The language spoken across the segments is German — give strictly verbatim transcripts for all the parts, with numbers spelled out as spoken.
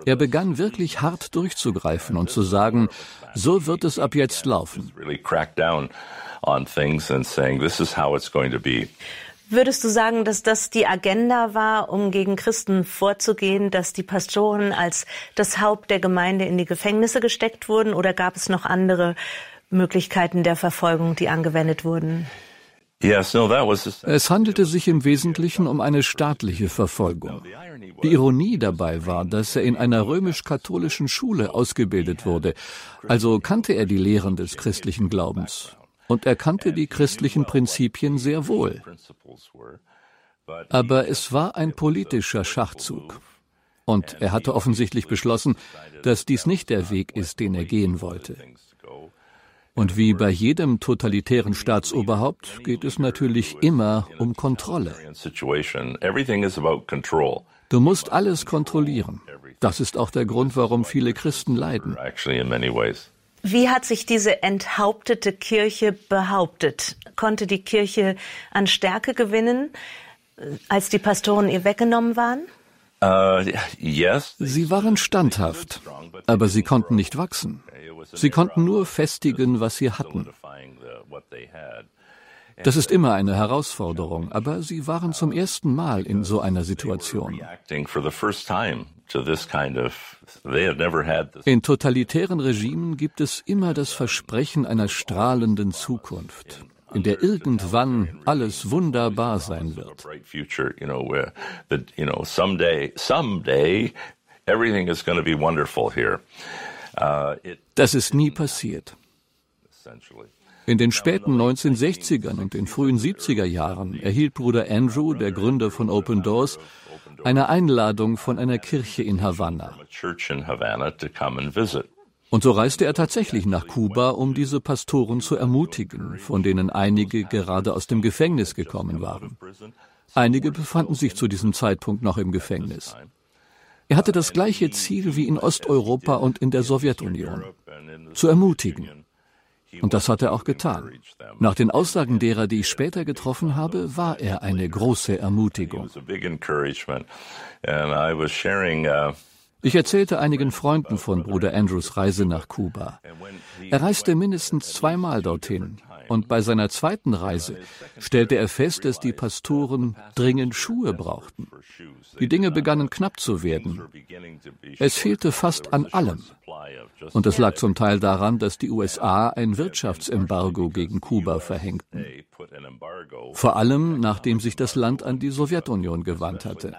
Er begann wirklich hart durchzugreifen und zu sagen, so wird es ab jetzt laufen. Würdest du sagen, dass das die Agenda war, um gegen Christen vorzugehen, dass die Pastoren als das Haupt der Gemeinde in die Gefängnisse gesteckt wurden, oder gab es noch andere Möglichkeiten der Verfolgung, die angewendet wurden? Es handelte sich im Wesentlichen um eine staatliche Verfolgung. Die Ironie dabei war, dass er in einer römisch-katholischen Schule ausgebildet wurde, also kannte er die Lehren des christlichen Glaubens. Und er kannte die christlichen Prinzipien sehr wohl. Aber es war ein politischer Schachzug. Und er hatte offensichtlich beschlossen, dass dies nicht der Weg ist, den er gehen wollte. Und wie bei jedem totalitären Staatsoberhaupt geht es natürlich immer um Kontrolle. Du musst alles kontrollieren. Das ist auch der Grund, warum viele Christen leiden. Wie hat sich diese enthauptete Kirche behauptet? Konnte die Kirche an Stärke gewinnen, als die Pastoren ihr weggenommen waren? Sie waren standhaft, aber sie konnten nicht wachsen. Sie konnten nur festigen, was sie hatten. Das ist immer eine Herausforderung, aber sie waren zum ersten Mal in so einer Situation. In totalitären Regimen gibt es immer das Versprechen einer strahlenden Zukunft, in der irgendwann alles wunderbar sein wird. Das ist nie passiert. In den späten neunzehnhundertsechzigern und den frühen siebziger Jahren erhielt Bruder Andrew, der Gründer von Open Doors, eine Einladung von einer Kirche in Havanna. Und so reiste er tatsächlich nach Kuba, um diese Pastoren zu ermutigen, von denen einige gerade aus dem Gefängnis gekommen waren. Einige befanden sich zu diesem Zeitpunkt noch im Gefängnis. Er hatte das gleiche Ziel wie in Osteuropa und in der Sowjetunion: zu ermutigen. Und das hat er auch getan. Nach den Aussagen derer, die ich später getroffen habe, war er eine große Ermutigung. Ich erzählte einigen Freunden von Bruder Andrews Reise nach Kuba. Er reiste mindestens zweimal dorthin. Und bei seiner zweiten Reise stellte er fest, dass die Pastoren dringend Schuhe brauchten. Die Dinge begannen knapp zu werden. Es fehlte fast an allem. Und es lag zum Teil daran, dass die U S A ein Wirtschaftsembargo gegen Kuba verhängten. Vor allem, nachdem sich das Land an die Sowjetunion gewandt hatte.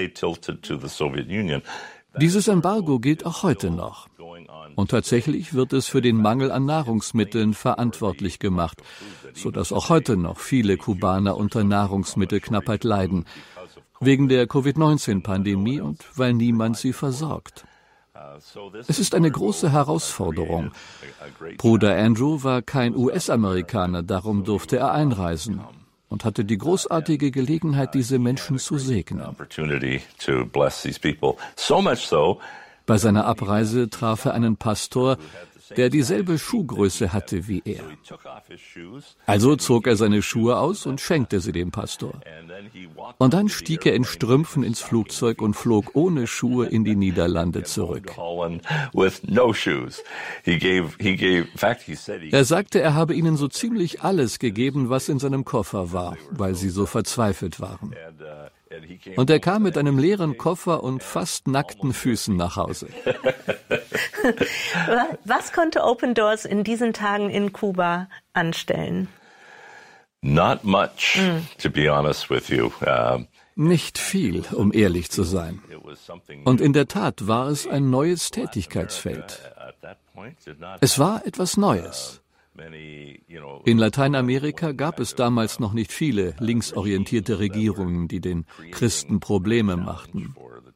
Dieses Embargo gilt auch heute noch. Und tatsächlich wird es für den Mangel an Nahrungsmitteln verantwortlich gemacht, sodass auch heute noch viele Kubaner unter Nahrungsmittelknappheit leiden, wegen der Covid neunzehn Pandemie und weil niemand sie versorgt. Es ist eine große Herausforderung. Bruder Andrew war kein U S-Amerikaner, darum durfte er einreisen und hatte die großartige Gelegenheit, diese Menschen zu segnen. Bei seiner Abreise traf er einen Pastor, der dieselbe Schuhgröße hatte wie er. Also zog er seine Schuhe aus und schenkte sie dem Pastor. Und dann stieg er in Strümpfen ins Flugzeug und flog ohne Schuhe in die Niederlande zurück. Er sagte, er habe ihnen so ziemlich alles gegeben, was in seinem Koffer war, weil sie so verzweifelt waren. Und er kam mit einem leeren Koffer und fast nackten Füßen nach Hause. Was konnte Open Doors in diesen Tagen in Kuba anstellen? Not much, mm. to be honest with you. Uh, Nicht viel, um ehrlich zu sein. Und in der Tat war es ein neues Tätigkeitsfeld. Es war etwas Neues. In Lateinamerika gab es damals noch nicht viele linksorientierte Regierungen, die den Christen Probleme machten,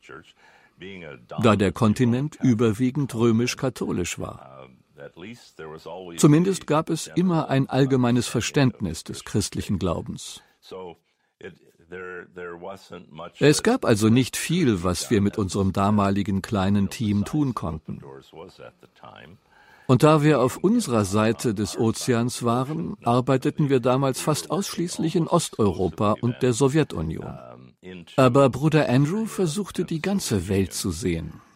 da der Kontinent überwiegend römisch-katholisch war. Zumindest gab es immer ein allgemeines Verständnis des christlichen Glaubens. Es gab also nicht viel, was wir mit unserem damaligen kleinen Team tun konnten. Und da wir auf unserer Seite des Ozeans waren, arbeiteten wir damals fast ausschließlich in Osteuropa und der Sowjetunion. Aber Bruder Andrew versuchte, die ganze Welt zu sehen.